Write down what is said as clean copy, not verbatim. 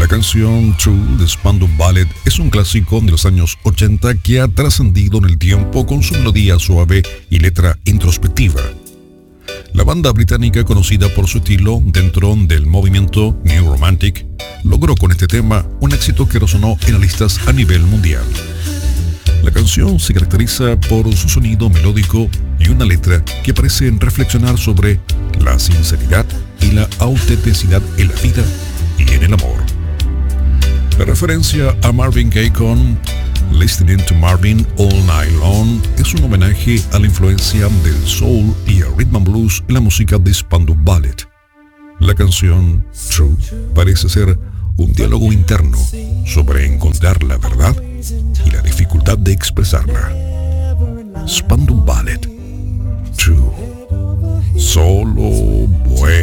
canción True de Spandau Ballet es un clásico de los años 80 que ha trascendido en el tiempo con su melodía suave y letra introspectiva. La banda británica, conocida por su estilo dentro del movimiento New Romantic, logró con este tema un éxito que resonó en las listas a nivel mundial. La canción se caracteriza por su sonido melódico y una letra que parece reflexionar sobre la sinceridad y la autenticidad en la vida y en el amor. La referencia a Marvin Gaye con Listening to Marvin All Night Long es un homenaje a la influencia del soul y el rhythm and blues en la música de Spandau Ballet. La canción True parece ser un diálogo interno sobre encontrar la verdad y la dificultad de expresarla. Spandau Ballet True. Solo bueno.